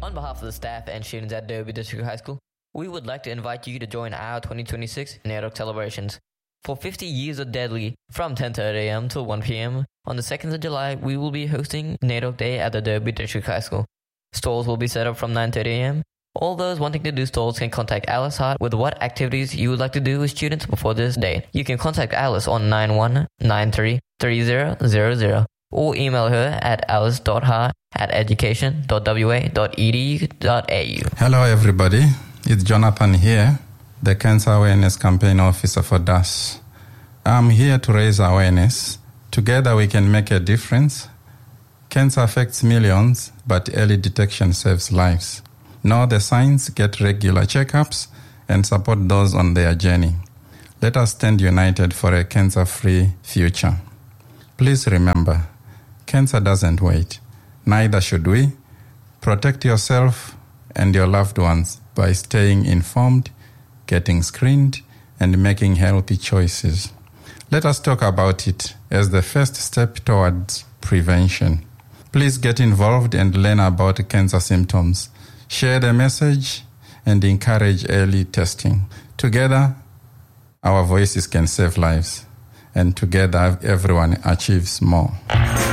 On behalf of the staff and students at Derby District High School, we would like to invite you to join our 2026 NAIDOC celebrations. For 50 years of Deadly, from 10:30 a.m. till 1 p.m., on the 2nd of July, we will be hosting NAIDOC Day at the Derby District High School. Stalls will be set up from 9:30 a.m. All those wanting to do stalls can contact Alice Hart with what activities you would like to do with students before this day. You can contact Alice on 91933000 or email her at alice.hart@education.wa.edu.au. Hello everybody, it's Jonathan here, the Cancer Awareness Campaign Officer for DAS. I'm here to raise awareness. Together we can make a difference. Cancer affects millions, but early detection saves lives. Know the signs, get regular checkups, and support those on their journey. Let us stand united for a cancer-free future. Please remember, cancer doesn't wait. Neither should we. Protect yourself and your loved ones by staying informed, getting screened, and making healthy choices. Let us talk about it as the first step towards prevention. Please get involved and learn about cancer symptoms. Share the message and encourage early testing. Together, our voices can save lives. And together, everyone achieves more.